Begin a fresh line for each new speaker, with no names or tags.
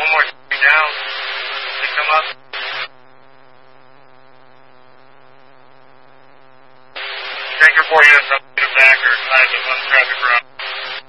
one more down. They come up. Tanker 4 units up in the back or side of one traffic route.